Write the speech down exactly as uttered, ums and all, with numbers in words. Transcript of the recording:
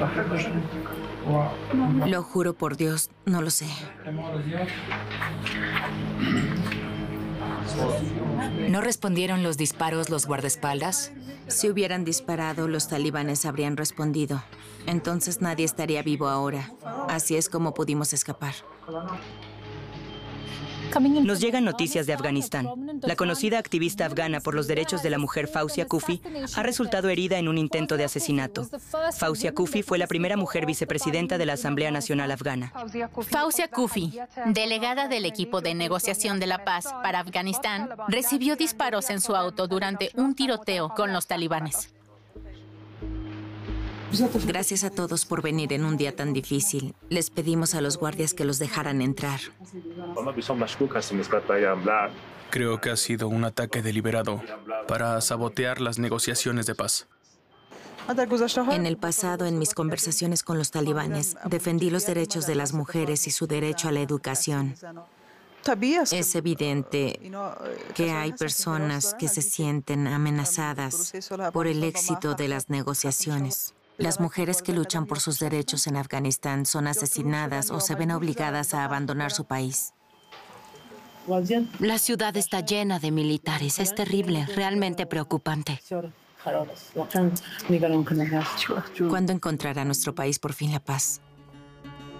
Lo juro por Dios, no lo sé. ¿No respondieron los disparos los guardaespaldas? Si hubieran disparado, los talibanes habrían respondido. Entonces nadie estaría vivo ahora. Así es como pudimos escapar. Nos llegan noticias de Afganistán. La conocida activista afgana por los derechos de la mujer Fawzia Koofi ha resultado herida en un intento de asesinato. Fawzia Koofi fue la primera mujer vicepresidenta de la Asamblea Nacional Afgana. Fawzia Koofi, delegada del equipo de negociación de la paz para Afganistán, recibió disparos en su auto durante un tiroteo con los talibanes. Gracias a todos por venir en un día tan difícil. Les pedimos a los guardias que los dejaran entrar. Creo que ha sido un ataque deliberado para sabotear las negociaciones de paz. En el pasado, en mis conversaciones con los talibanes, defendí los derechos de las mujeres y su derecho a la educación. Es evidente que hay personas que se sienten amenazadas por el éxito de las negociaciones. Las mujeres que luchan por sus derechos en Afganistán son asesinadas o se ven obligadas a abandonar su país. La ciudad está llena de militares. Es terrible, realmente preocupante. ¿Cuándo encontrará nuestro país por fin la paz?